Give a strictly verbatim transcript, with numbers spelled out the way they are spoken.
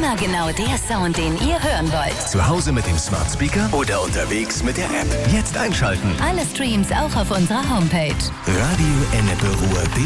Immer genau der Sound, den ihr hören wollt. Zu Hause mit dem Smart Speaker oder unterwegs mit der App. Jetzt einschalten. Alle Streams auch auf unserer Homepage. Radio Ennepe Ruhr.